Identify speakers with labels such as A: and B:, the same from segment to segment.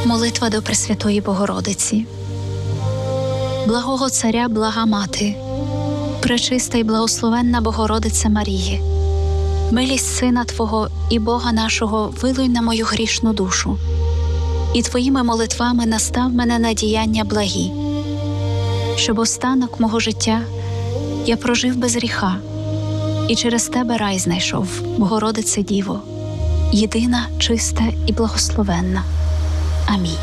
A: Молитва до Пресвятої Богородиці. Благого Царя, блага Мати, пречиста й благословенна Богородице Маріє, милість Сина Твого і Бога нашого вилуй на мою грішну душу, і Твоїми молитвами настав мене на діяння благі, щоб останок мого життя я прожив без гріха, і через Тебе рай знайшов, Богородице Діво, єдина, чиста і благословенна. Амінь.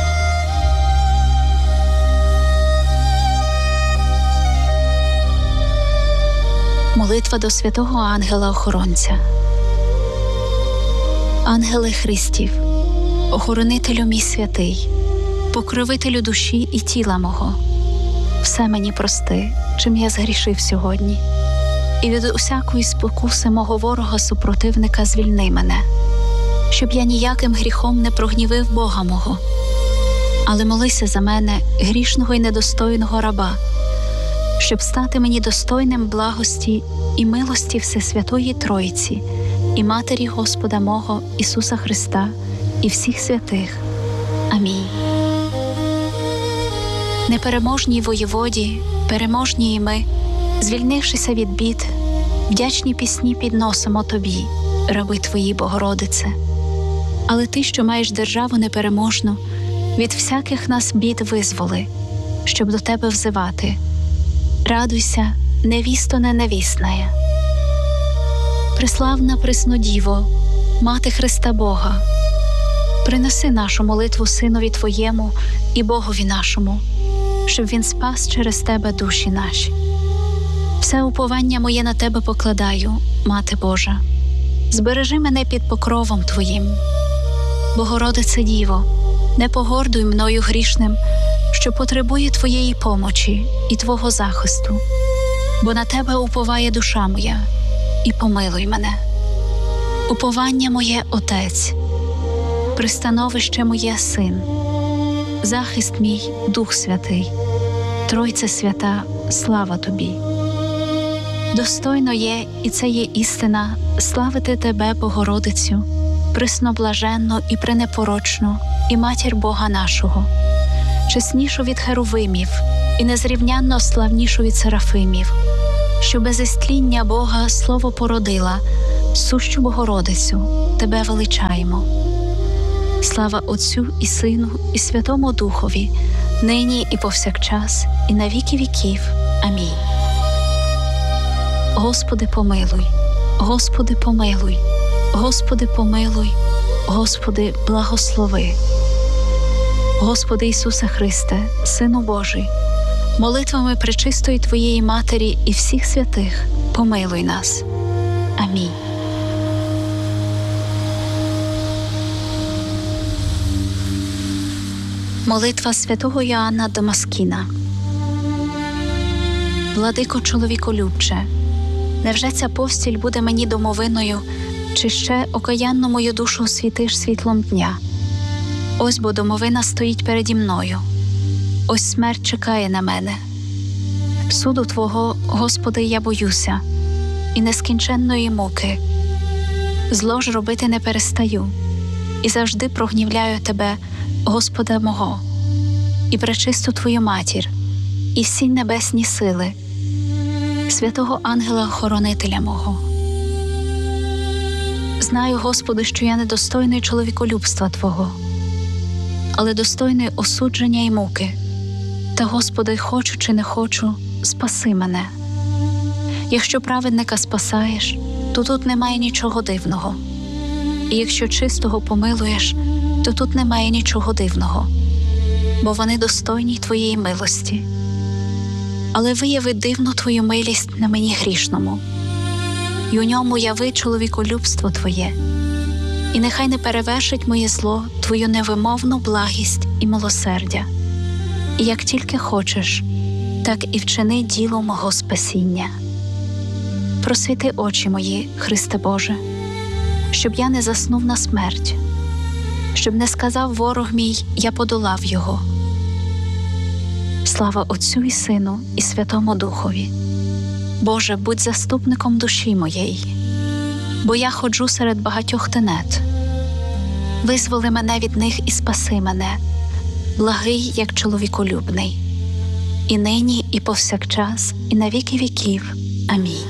A: Молитва до святого ангела-охоронця. Ангеле Христів, охоронителю мій святий, покровителю душі і тіла мого, все мені прости, чим я згрішив сьогодні, і від усякої спокуси мого ворога-супротивника звільни мене, щоб я ніяким гріхом не прогнівив Бога мого. Але молися за мене, грішного і недостойного раба, щоб стати мені достойним благості і милості Всесвятої Тройці і Матері Господа мого Ісуса Христа і всіх святих. Амінь. Непереможній воєводі, переможні і ми, звільнившися від бід, вдячні пісні підносимо Тобі, раби Твої, Богородице. Але Ти, що маєш державу непереможну, від всяких нас бід визволи, щоб до Тебе взивати. Радуйся, невісто ненавісная. Преславна Преснодіво, Мати Христа Бога, принеси нашу молитву Синові Твоєму і Богові нашому, щоб Він спас через Тебе душі наші. Все уповання моє на Тебе покладаю, Мати Божа. Збережи мене під покровом Твоїм. Богородице Діво, не погордуй мною грішним, що потребує Твоєї помочі і Твого захисту, бо на Тебе уповає душа моя, і помилуй мене. Уповання моє Отець, пристановище моє Син, захист мій Дух Святий, Тройце свята, слава Тобі. Достойно є, і це є істина, славити Тебе, Богородицю, пресноблаженну і пренепорочну, і Матір Бога нашого, чеснішу від херувимів і незрівнянно славнішу від серафимів, що без істління Бога слово породила, сущу Богородицю, Тебе величаємо. Слава Отцю і Сину і Святому Духові, нині і повсякчас, і на віки віків. Амінь. Господи, помилуй, Господи, помилуй, Господи, помилуй, Господи, благослови. Господи Ісусе Христе, Сину Божий, молитвами пречистої Твоєї Матері і всіх святих, помилуй нас. Амінь. Молитва святого Йоанна Дамаскіна. Владико чоловіколюбче, невже ця постіль буде мені домовиною, чи ще окаянну мою душу освітиш світлом дня? Ось бо домовина стоїть переді мною, ось смерть чекає на мене. Суду Твого, Господи, я боюся, і нескінченної муки. Зло ж робити не перестаю, і завжди прогнівляю Тебе, Господа мого, і пречисту Твою Матір, і всі небесні сили, святого ангела-охоронителя мого. Знаю, Господи, що я недостойний чоловіколюбства Твого, але достойний осудження й муки. Та, Господи, хочу чи не хочу, спаси мене. Якщо праведника спасаєш, то тут немає нічого дивного. І якщо чистого помилуєш, то тут немає нічого дивного, бо вони достойні Твоєї милості. Але вияви дивну Твою милість на мені грішному, і у ньому яви чоловіколюбство Твоє, і нехай не перевершить моє зло Твою невимовну благість і милосердя. І як тільки хочеш, так і вчини діло мого спасіння. Просвіти очі мої, Христе Боже, щоб я не заснув на смерть, щоб не сказав ворог мій, я подолав його. Слава Отцю і Сину і Святому Духові. Боже, будь заступником душі моєї, бо я ходжу серед багатьох тенет. Визволи мене від них і спаси мене, благий, як чоловіколюбний, і нині, і повсякчас, і на віки віків. Амінь.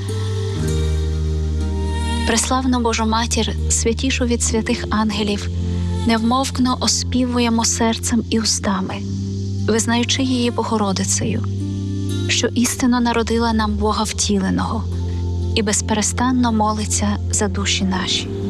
A: Преславну Божу Матір, святішу від святих ангелів, невмовкно оспівуємо серцем і устами, визнаючи її Богородицею, що істинно народила нам Бога втіленого і безперестанно молиться за душі наші.